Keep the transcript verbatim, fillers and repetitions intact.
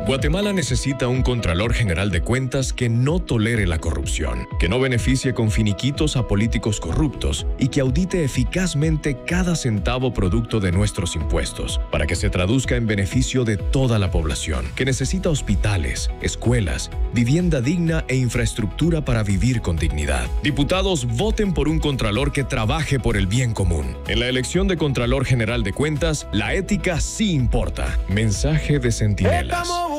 Guatemala necesita un Contralor General de Cuentas que no tolere la corrupción, que no beneficie con finiquitos a políticos corruptos y que audite eficazmente cada centavo producto de nuestros impuestos, para que se traduzca en beneficio de toda la población, que necesita hospitales, escuelas, vivienda digna e infraestructura para vivir con dignidad. Diputados, voten por un Contralor que trabaje por el bien común. En la elección de Contralor General de Cuentas, la ética sí importa. Mensaje de Centinelas.